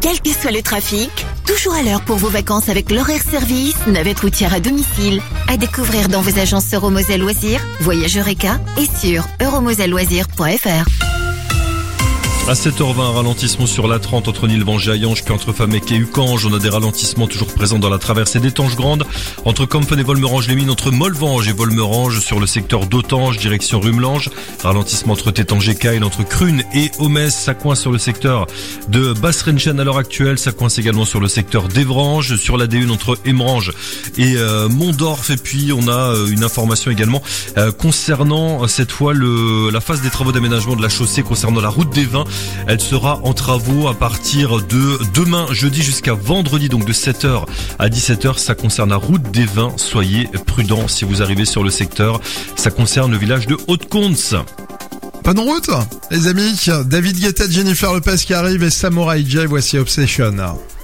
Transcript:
quel que soit le trafic, toujours à l'heure pour vos vacances avec l'horaire service, navette routière à domicile. À découvrir dans vos agences Euromoselle Loisirs, Voyage Eureka et sur euromoselleloisirs.fr. À 7h20, ralentissement sur la 30 entre Nilvange et Hayange, puis entre Famec et Ucange. On a des ralentissements toujours présents dans la traversée d'Étanges Grande, entre Compfen et Volmerange-les-Mines, entre Molvange et Volmerange, sur le secteur d'Autange, direction Rumelange. Ralentissement entre Tétange et Cail, entre Crune et Homès. Ça coince sur le secteur de Basse-Renchen à l'heure actuelle. Ça coince également sur le secteur d'Evrange, sur la D1 entre Émerange et Mondorf. Et puis on a une information également concernant cette fois la phase des travaux d'aménagement de la chaussée concernant la route des Vins. Elle sera en travaux à partir de demain jeudi jusqu'à vendredi, donc de 7h à 17h. Ça concerne la route des Vins. Soyez prudents si vous arrivez sur le secteur. Ça concerne le village de Haute-Comte. Bonne route, les amis. David Guetta, Jennifer Lopez qui arrive et Samurai J, voici Obsession.